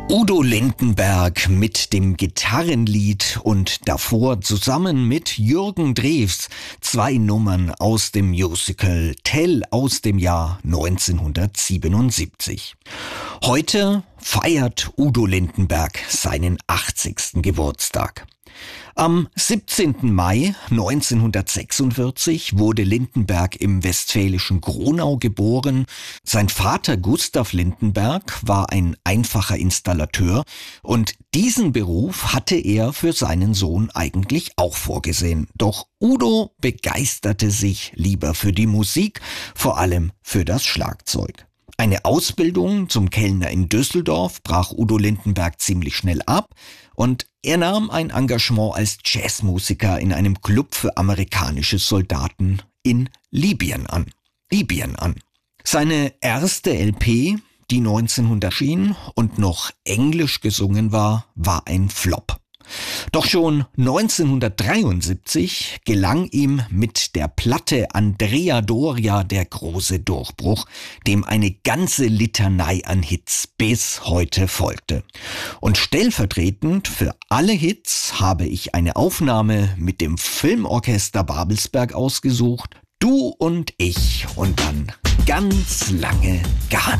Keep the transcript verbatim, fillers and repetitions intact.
Udo Lindenberg mit dem Gitarrenlied und davor zusammen mit Jürgen Drews zwei Nummern aus dem Musical Tell aus dem Jahr neunzehnhundertsiebenundsiebzig. Heute feiert Udo Lindenberg seinen achtzigsten Geburtstag. Am siebzehnten Mai neunzehnhundertsechsundvierzig wurde Lindenberg im westfälischen Gronau geboren. Sein Vater Gustav Lindenberg war ein einfacher Installateur und diesen Beruf hatte er für seinen Sohn eigentlich auch vorgesehen. Doch Udo begeisterte sich lieber für die Musik, vor allem für das Schlagzeug. Eine Ausbildung zum Kellner in Düsseldorf brach Udo Lindenberg ziemlich schnell ab und er nahm ein Engagement als Jazzmusiker in einem Club für amerikanische Soldaten in Libyen an. Libyen an. Seine erste L P, die neunzehnhundert erschien und noch englisch gesungen war, war ein Flop. Doch schon neunzehnhundertdreiundsiebzig gelang ihm mit der Platte Andrea Doria der große Durchbruch, dem eine ganze Litanei an Hits bis heute folgte. Und stellvertretend für alle Hits habe ich eine Aufnahme mit dem Filmorchester Babelsberg ausgesucht. Du und ich und dann ganz lange gar nicht.